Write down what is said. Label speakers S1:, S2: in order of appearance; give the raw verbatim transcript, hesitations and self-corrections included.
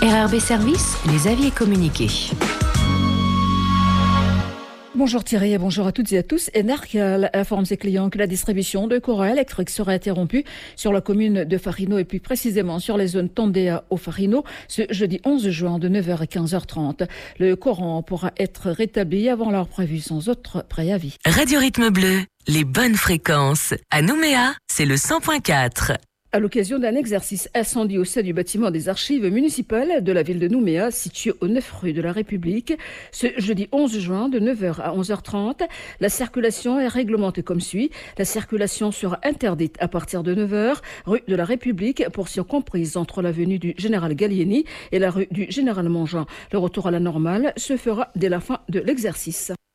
S1: R R B Service, les avis et communiqués.
S2: Bonjour Thierry et bonjour à toutes et à tous. Énergal informe ses clients que la distribution de courant électrique sera interrompue sur la commune de Farino et plus précisément sur les zones Tondéa au Farino ce jeudi onze juin de neuf heures à quinze heures trente. Le courant pourra être rétabli avant l'heure prévue sans autre préavis.
S3: Radio Rythme Bleu, les bonnes fréquences. À Nouméa, c'est le cent point quatre.
S2: À l'occasion d'un exercice incendie au sein du bâtiment des archives municipales de la ville de Nouméa, situé au neuf rue de la République, ce jeudi onze juin de neuf heures à onze heures trente, la circulation est réglementée comme suit. La circulation sera interdite à partir de neuf heures, rue de la République, portion comprise entre l'avenue du Général Gallieni et la rue du Général Mangin. Le retour à la normale se fera dès la fin de l'exercice.